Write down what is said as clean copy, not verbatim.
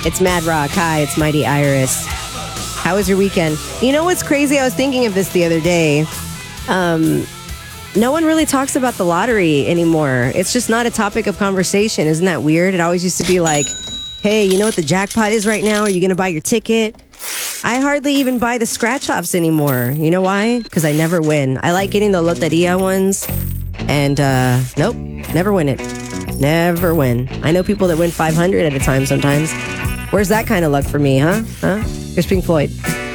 It's Mad Rock. Hi, it's Mighty Iris. How was your weekend? You know what's crazy? I was thinking of this the other day. No one really talks about the lottery anymore. It's just not a topic of conversation. Isn't that weird? It always used to be like, hey, you know what the jackpot is right now? Are you going to buy your ticket? I hardly even buy the scratch-offs anymore. You know why? Because I never win. I like getting the loteria ones. And, nope, never win it. Never win. I know people that win 500 at a time sometimes. Where's that kind of luck for me, huh? Here's Pink Floyd.